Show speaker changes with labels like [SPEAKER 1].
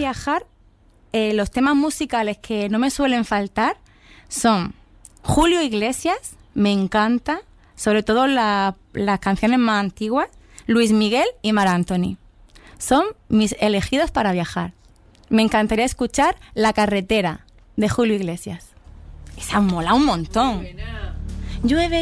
[SPEAKER 1] viajar, los temas musicales que no me suelen faltar son Julio Iglesias, me encanta, sobre todo las canciones más antiguas, Luis Miguel y Mar Anthony. Son mis elegidos para viajar. Me encantaría escuchar La Carretera de Julio Iglesias. Esa mola un montón. Llueve,